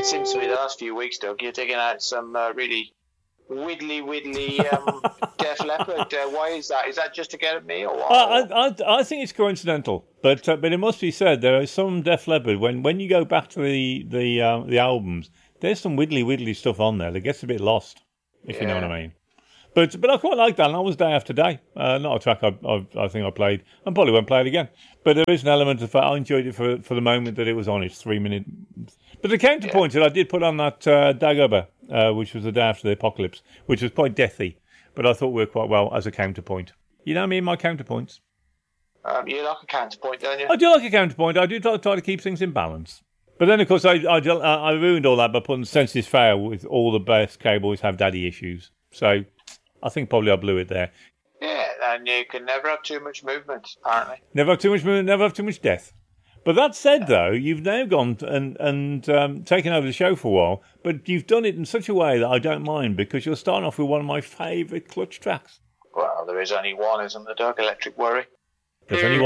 It seems to be the last few weeks, Doug, you're digging out some really widdly Def Leppard. Why is that? Is that just to get at me or what? I think it's coincidental, but it must be said there is some Def Leppard. When you go back to the albums, there's some widdly stuff on there that gets a bit lost, if you know what I mean. But I quite like that, and that was Day After Day. Not a track I think I played, and probably won't play it again. But there is an element of I enjoyed it for the moment that it was on. It's 3 minutes. But the counterpoint that I did put on that Dagobah, which was the Day After the Apocalypse, which was quite deathy, but I thought worked quite well as a counterpoint. You know me and my counterpoints. You like a counterpoint, don't you? I do like a counterpoint. I do try to keep things in balance. But then, of course, I ruined all that by putting Senses Fail with all the best Cowboys have daddy issues. So I think probably I blew it there. Yeah, and you can never have too much movement, apparently. Never have too much movement, never have too much death. But that said, though, you've now gone and taken over the show for a while, but you've done it in such a way that I don't mind, because you're starting off with one of my favourite Clutch tracks. Well, there is only one, isn't there, Doug? Electric Worry. There's only